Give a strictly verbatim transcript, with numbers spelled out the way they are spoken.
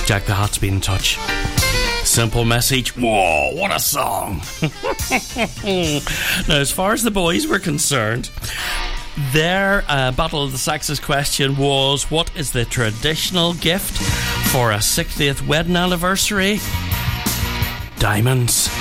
Jack the Hat's been in touch. Simple message. Whoa, what a song. Now, as far as the boys were concerned, their uh, Battle of the Sexes question was, what is the traditional gift for a sixtieth wedding anniversary? Diamonds.